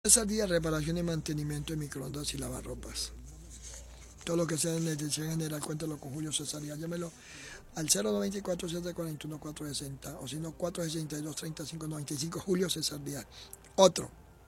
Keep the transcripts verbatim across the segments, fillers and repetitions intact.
César Díaz, reparación y mantenimiento de microondas y lavarropas. Todo lo que sea en necesidad general, cuéntelo con Julio César Díaz. Llámelo al cero noventa y cuatro, siete cuarenta y uno, cuatrocientos sesenta o si no, cuatrocientos sesenta y dos, treinta y cinco noventa y cinco. Julio César Díaz. Otro.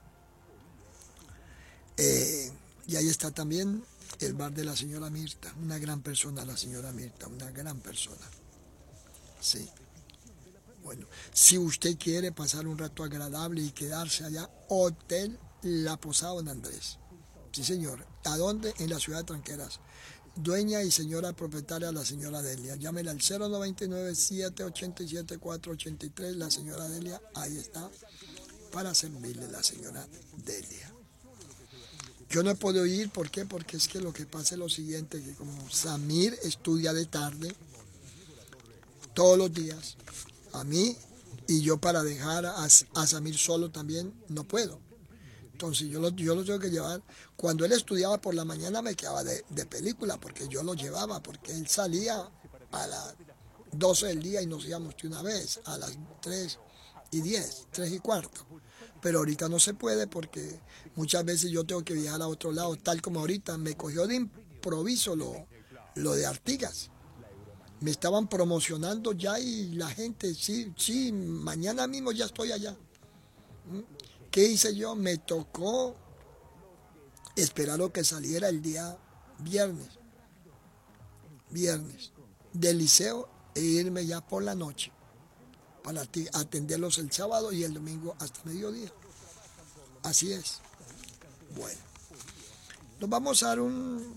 Eh, y ahí está también el bar de la señora Mirta. Una gran persona, la señora Mirta. Una gran persona. Sí. Bueno, si usted quiere pasar un rato agradable y quedarse allá, Hotel La Posada Don Andrés. Sí, señor. ¿A dónde? En la ciudad de Tranqueras. Dueña y señora propietaria, la señora Delia. Llámela al cero noventa y nueve, siete ochenta y siete, cuatrocientos ochenta y tres. La señora Delia, ahí está, para servirle la señora Delia. Yo no puedo ir, ¿por qué? Porque es que lo que pasa es lo siguiente, que como Samir estudia de tarde, todos los días, a mí, y yo para dejar a, a Samir solo también no puedo. Entonces yo lo, yo lo tengo que llevar. Cuando él estudiaba por la mañana me quedaba de, de película, porque yo lo llevaba, porque él salía a las doce del día y nos íbamos de una vez, a las tres y diez, tres y cuarto. Pero ahorita no se puede porque muchas veces yo tengo que viajar a otro lado, tal como ahorita me cogió de improviso lo, lo de Artigas. Me estaban promocionando ya y la gente, sí, sí, mañana mismo ya estoy allá. ¿Qué hice yo? Me tocó esperar lo que saliera el día viernes, viernes, del liceo e irme ya por la noche para atenderlos el sábado y el domingo hasta mediodía. Así es. Bueno, nos vamos a dar un,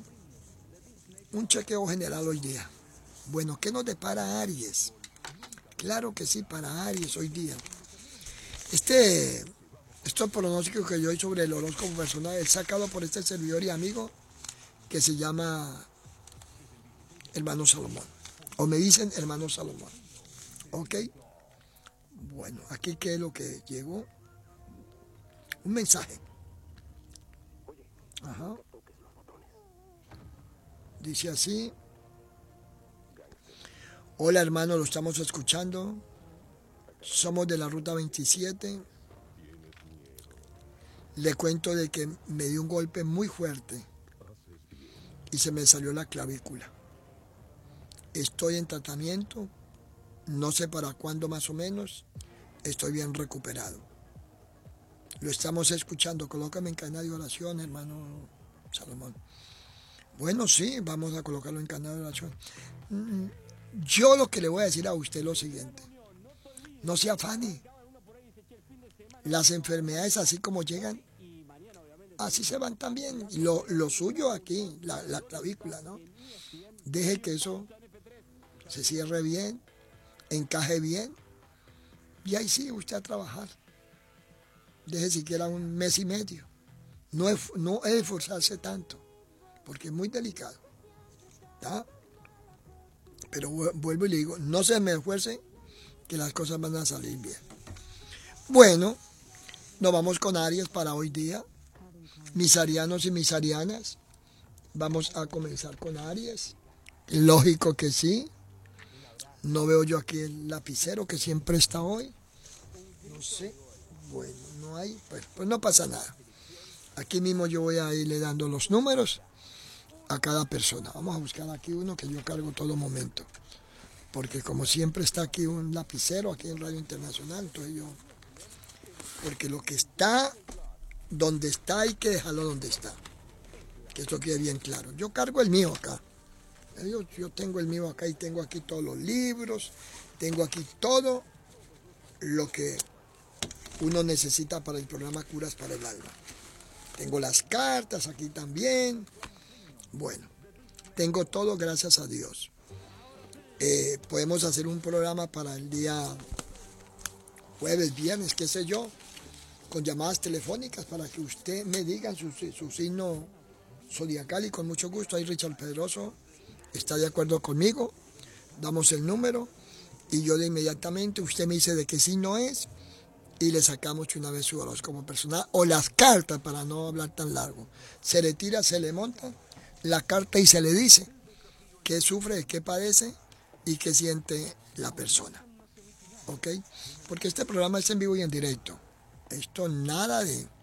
un chequeo general hoy día. Bueno, ¿qué nos depara Aries? Claro que sí, para Aries hoy día. Este, estos pronósticos que yo doy sobre el horóscopo personal es sacado por este servidor y amigo que se llama Hermano Salomón. O me dicen Hermano Salomón. ¿Ok? Bueno, aquí qué es lo que llegó. Un mensaje. Ajá. Dice así. Hola hermano, lo estamos escuchando. Somos de la ruta veintisiete. Le cuento de que me dio un golpe muy fuerte y se me salió la clavícula. Estoy en tratamiento, no sé para cuándo más o menos, estoy bien recuperado. Lo estamos escuchando, colócame en canal de oración, hermano Salomón. Bueno, sí, vamos a colocarlo en canal de oración. Yo lo que le voy a decir a usted es lo siguiente, no se afane. Las enfermedades así como llegan, así se van también. Lo, lo suyo aquí, la, la clavícula, ¿no? Deje que eso se cierre bien, encaje bien, y ahí sí usted a trabajar. Deje siquiera un mes y medio. No es, no es esforzarse tanto, porque es muy delicado. ¿Tá? Pero vuelvo y le digo, no se me esfuerce, que las cosas van a salir bien. Bueno, nos vamos con Aries para hoy día. Mis arianos y mis arianas, vamos a comenzar con Aries. Lógico que sí. No veo yo aquí el lapicero que siempre está hoy. No sé. Bueno, no hay. Pues, pues no pasa nada. Aquí mismo yo voy a irle dando los números a cada persona. Vamos a buscar aquí uno que yo cargo todo momento. Porque como siempre está aquí un lapicero, aquí en Radio Internacional, entonces yo... Porque lo que está donde está hay que dejarlo donde está. Que esto quede bien claro. Yo cargo el mío acá. Yo, yo tengo el mío acá y tengo aquí todos los libros. Tengo aquí todo lo que uno necesita para el programa Curas para el Alma. Tengo las cartas aquí también. Bueno, tengo todo gracias a Dios. Eh, podemos hacer un programa para el día jueves, viernes, qué sé yo, con llamadas telefónicas para que usted me diga su, su signo zodiacal y con mucho gusto. Ahí Richard Pedroso está de acuerdo conmigo. Damos el número y yo de inmediatamente usted me dice de qué signo es y le sacamos una vez su horóscopo personal o las cartas para no hablar tan largo. Se le tira, se le monta la carta y se le dice qué sufre, qué padece y qué siente la persona. ¿Ok? Porque este programa es en vivo y en directo. Esto nada de